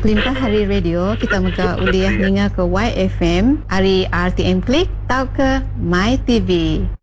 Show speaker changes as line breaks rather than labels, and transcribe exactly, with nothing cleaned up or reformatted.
Kelimpah Hari Radio, kita muka uliah ninga ke Y F M, hari R T M Klik, tau ke My T V.